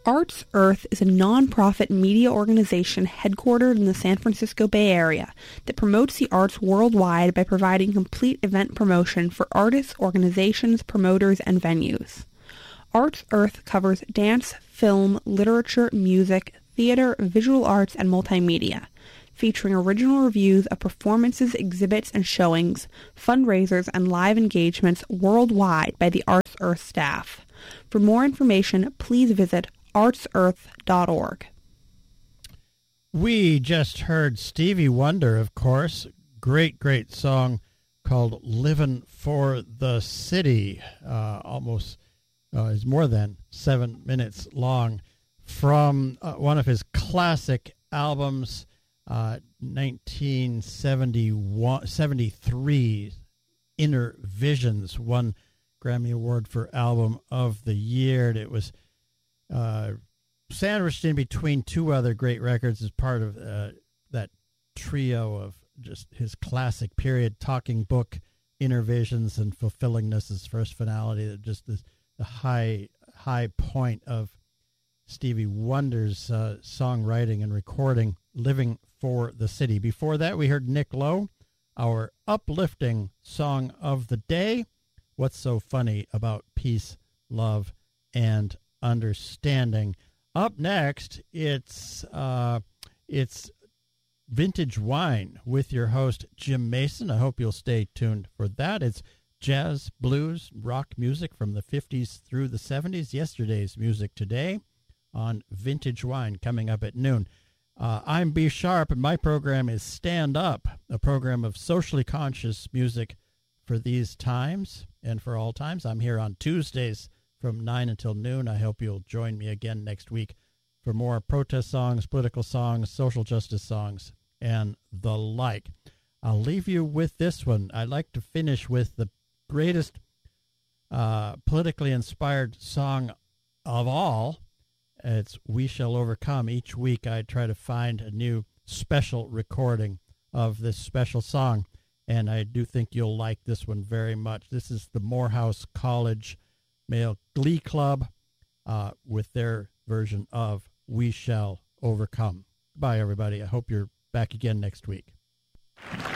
Arts Earth is a non-profit media organization headquartered in the San Francisco Bay Area that promotes the arts worldwide by providing complete event promotion for artists, organizations, promoters, and venues. Arts Earth covers dance, film, literature, music, theater, visual arts, and multimedia, featuring original reviews of performances, exhibits, and showings, fundraisers, and live engagements worldwide by the Arts Earth staff. For more information, please visit artsearth.org. We just heard Stevie Wonder, of course. Great song called Livin' for the City. Almost is more than 7 minutes long, from one of his classic albums, 1973, Inner Visions, won Grammy Award for Album of the Year. And it was sandwiched in between two other great records as part of that trio of just his classic period, Talking Book, Inner Visions, and Fulfillingness, his first finality. That just the high point of Stevie Wonder's songwriting and recording, Living for the City. Before that, we heard Nick Lowe, our uplifting song of the day, What's So Funny About Peace, Love, and Understanding. Up next, it's Vintage Wine with your host, Jim Mason. I hope you'll stay tuned for that. It's jazz, blues, rock music from the 50s through the 70s, yesterday's music today, on Vintage Wine, coming up at noon. I'm B. Sharp, and my program is Stand Up, a program of socially conscious music for these times and for all times. I'm here on Tuesdays from 9 until noon. I hope you'll join me again next week for more protest songs, political songs, social justice songs, and the like. I'll leave you with this one. I'd like to finish with the greatest politically inspired song of all. It's We Shall Overcome. Each week I try to find a new special recording of this special song, and I do think you'll like this one very much. This is the Morehouse College Male Glee Club with their version of We Shall Overcome. Bye, everybody. I hope you're back again next week.